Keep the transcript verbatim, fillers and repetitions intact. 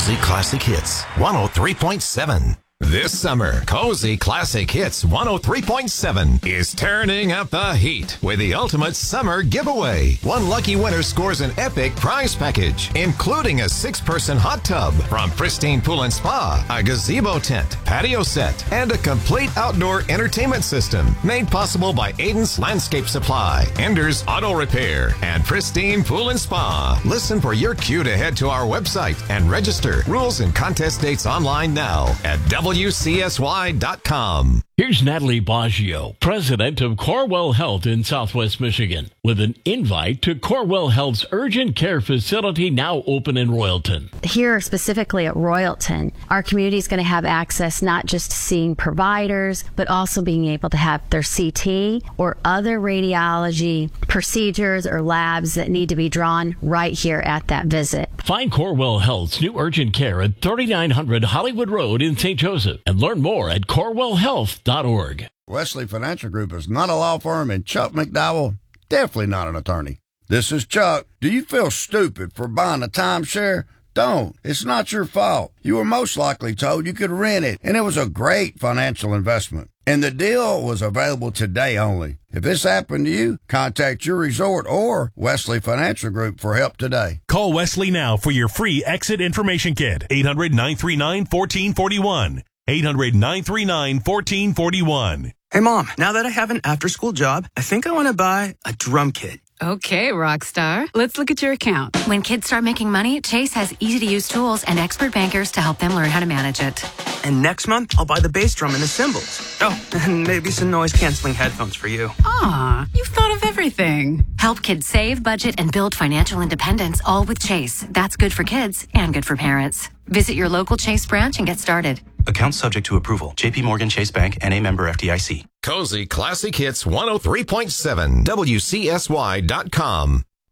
Cozy Classic Hits one oh three point seven. This summer, Cozy Classic Hits one oh three point seven is turning up the heat with the ultimate summer giveaway. One lucky winner scores an epic prize package, including a six-person hot tub from Pristine Pool and Spa, a gazebo tent, patio set, and a complete outdoor entertainment system made possible by Aiden's Landscape Supply, Ender's Auto Repair, and Pristine Pool and Spa. Listen for your cue to head to our website and register. Rules and contest dates online now at W C S Y dot com. Here's Natalie Baggio, president of Corewell Health in Southwest Michigan, with an invite to Corewell Health's urgent care facility now open in Royalton. Here, specifically at Royalton, our community is going to have access not just to seeing providers, but also being able to have their C T or other radiology procedures or labs that need to be drawn right here at that visit. Find Corewell Health's new urgent care at thirty-nine hundred Hollywood Road in Saint Joseph and learn more at corewell health dot org. Wesley Financial Group is not a law firm, and Chuck McDowell, definitely not an attorney. This is Chuck. Do you feel stupid for buying a timeshare? Don't. It's not your fault. You were most likely told you could rent it, and it was a great financial investment. And the deal was available today only. If this happened to you, contact your resort or Wesley Financial Group for help today. Call Wesley now for your free exit information kit. eight hundred, nine three nine, one four four one. eight hundred, nine three nine, one four four one. Hey, Mom, now that I have an after-school job, I think I want to buy a drum kit. Okay, Rockstar. Let's look at your account. When kids start making money, Chase has easy-to-use tools and expert bankers to help them learn how to manage it. And next month, I'll buy the bass drum and the cymbals. Oh, and maybe some noise-canceling headphones for you. Aw, you've thought of everything. Help kids save, budget, and build financial independence, all with Chase. That's good for kids and good for parents. Visit your local Chase branch and get started. Account subject to approval. J P Morgan Chase Bank and a member F D I C. Cozy Classic Hits one oh three point seven, W C S Y dot com.